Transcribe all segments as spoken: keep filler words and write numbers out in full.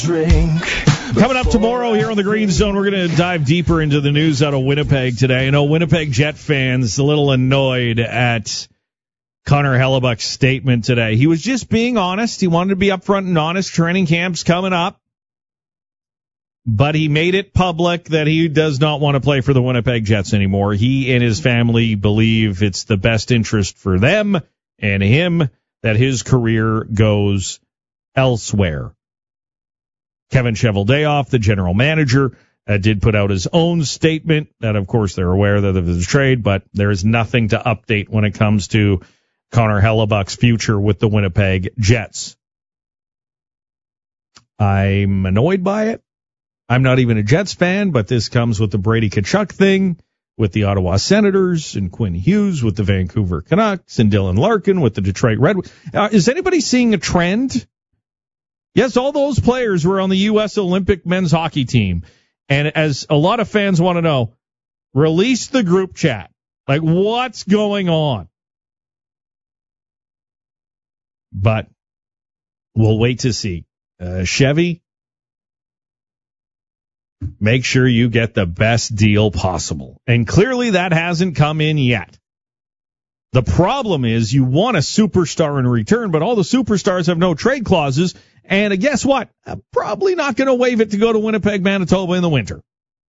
Drink. Coming up tomorrow here on the Green Zone, we're going to dive deeper into the news out of Winnipeg today. I know Winnipeg Jet fans a little annoyed at Connor Hellebuck's statement today. He was just being honest. He wanted to be upfront and honest. Training camp's coming up. But he made it public that he does not want to play for the Winnipeg Jets anymore. He and his family believe it's the best interest for them and him that his career goes elsewhere. Kevin Cheveldayoff, the general manager, uh, did put out his own statement that, of course, they're aware that of the trade, but there is nothing to update when it comes to Connor Hellebuck's future with the Winnipeg Jets. I'm annoyed by it. I'm not even a Jets fan, but this comes with the Brady Tkachuk thing, with the Ottawa Senators, and Quinn Hughes with the Vancouver Canucks, and Dylan Larkin with the Detroit Red Wings. Uh, is anybody seeing a trend? Yes, all those players were on the U S Olympic men's hockey team. And as a lot of fans want to know, release the group chat. Like, what's going on? But we'll wait to see. Uh, Chevy, make sure you get the best deal possible. And clearly that hasn't come in yet. The problem is you want a superstar in return, but all the superstars have no trade clauses. And guess what? I'm probably not going to waive it to go to Winnipeg, Manitoba in the winter.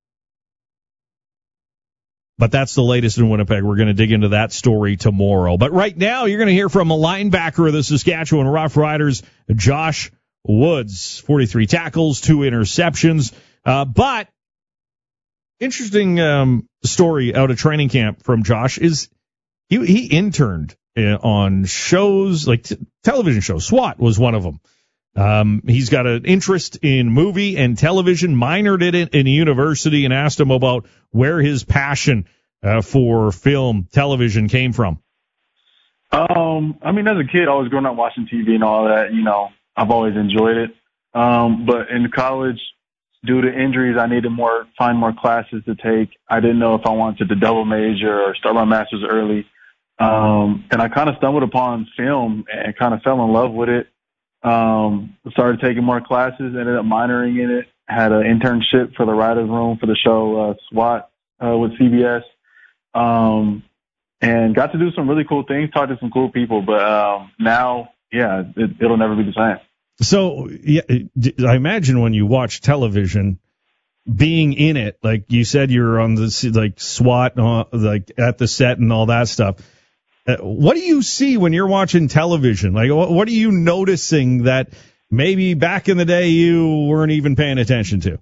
But that's the latest in Winnipeg. We're going to dig into that story tomorrow. But right now, you're going to hear from a linebacker of the Saskatchewan Roughriders, Josh Woods. forty-three tackles, two interceptions. Uh, but interesting um, story out of training camp from Josh is he, he interned on shows, like t- television shows. SWAT was one of them. Um, he's got an interest in movie and television, minored in it in university, and asked him about where his passion uh, for film, television came from. Um, I mean, as a kid, I was growing up watching T V and all that. You know, I've always enjoyed it. Um, but in college, due to injuries, I needed more, find more classes to take. I didn't know if I wanted to double major or start my master's early. Um, and I kind of stumbled upon film and kind of fell in love with it. Um, started taking more classes, ended up minoring in it, had an internship for the writer's room for the show, uh, SWAT, uh, with C B S. Um, and got to do some really cool things, talk to some cool people, but, um, now, yeah, it, it'll never be the same. So, yeah, I imagine when you watch television, being in it, like you said, you're on the, like, SWAT, uh, like, at the set and all that stuff. Uh, what do you see when you're watching television? Like, what, what are you noticing that maybe back in the day you weren't even paying attention to?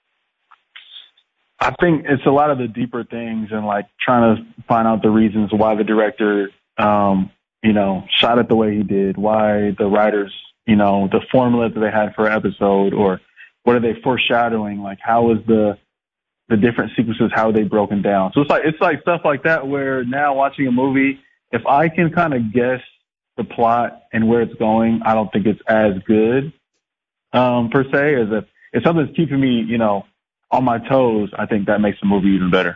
I think it's a lot of the deeper things and, like, trying to find out the reasons why the director, um, you know, shot it the way he did, why the writers, you know, the formula that they had for an episode, or what are they foreshadowing? Like, how is the the different sequences, how are they broken down? So it's like it's like stuff like that where now watching a movie, if I can kind of guess the plot and where it's going, I don't think it's as good, um, per se, as if, if something's keeping me, you know, on my toes. I think that makes the movie even better.